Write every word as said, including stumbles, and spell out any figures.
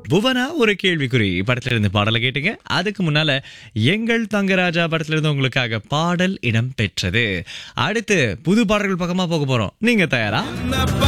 புவனா ஒரு கேள்விக்குறி படத்துல இருந்து பாடலை கேட்டீங்க. அதுக்கு முன்னால எங்கள் தங்கராஜா படத்துல இருந்து உங்களுக்காக பாடல் இடம் பெற்றது. அடுத்து புது பாடல்கள் பக்கமா போக போறோம். நீங்க தயாரா?